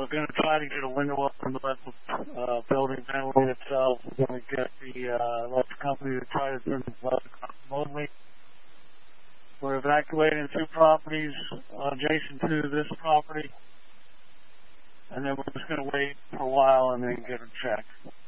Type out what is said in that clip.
We're going to try to get a window up in the building ventilate itself. We're going to get the electric company to try to turn the electric on remotely. We're evacuating 2 properties adjacent to this property. And then we're just going to wait for a while and then get a check.